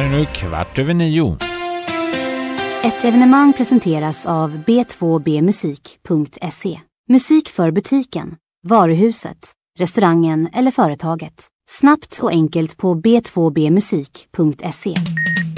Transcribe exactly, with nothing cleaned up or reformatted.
är nu kvart över nio. Ett evenemang presenteras av b två b musik punkt se. Musik för butiken, varuhuset, restaurangen eller företaget. Snabbt och enkelt på b två b musik punkt se.